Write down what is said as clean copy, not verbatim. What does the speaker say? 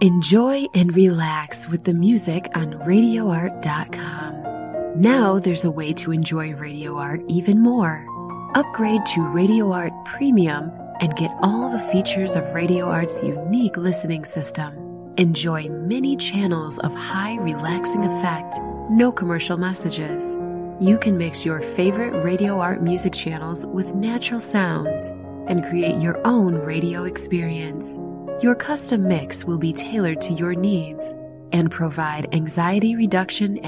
Enjoy and relax with the music on RadioArt.com. Now there's a way to enjoy Radio Art even more. Upgrade to Radio Art Premium and get all the features of Radio Art's unique listening system. Enjoy many channels of high relaxing effect, no commercial messages. You can mix your favorite Radio Art music channels with natural sounds and create your own radio experience. Your custom mix will be tailored to your needs and provide anxiety reduction